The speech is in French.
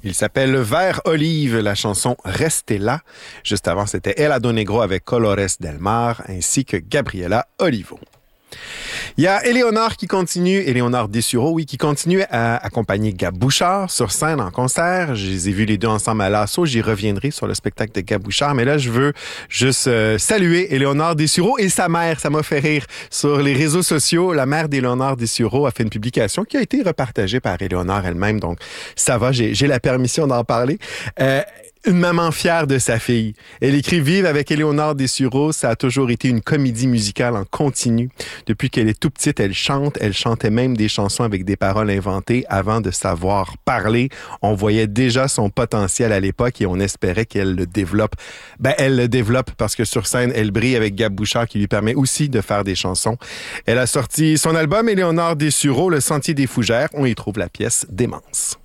Il s'appelle Vert Olive, la chanson Restez là. Juste avant, c'était El Adonegro avec Colores del Mar, ainsi que Gabriela Olivo. Il y a Éléonore Dessureau, qui continue à accompagner Gab Bouchard sur scène en concert. Je les ai vus les deux ensemble à l'Assaut. J'y reviendrai sur le spectacle de Gab Bouchard. Mais là, je veux juste saluer Éléonore Dessureau et sa mère. Ça m'a fait rire. Sur les réseaux sociaux, la mère d'Éléonore Dessureau a fait une publication qui a été repartagée par Éléonore elle-même. Donc, ça va, j'ai la permission d'en parler. Une maman fière de sa fille. Elle écrit « Vivre avec Éléonore Dessureau, ça a toujours été une comédie musicale en continu. Depuis qu'elle est tout petite, elle chante. Elle chantait même des chansons avec des paroles inventées avant de savoir parler. On voyait déjà son potentiel à l'époque et on espérait qu'elle le développe. Elle le développe parce que sur scène, elle brille avec Gab Bouchard qui lui permet aussi de faire des chansons. Elle a sorti son album Éléonore Dessureau, Le Sentier des Fougères. On y trouve la pièce Démence.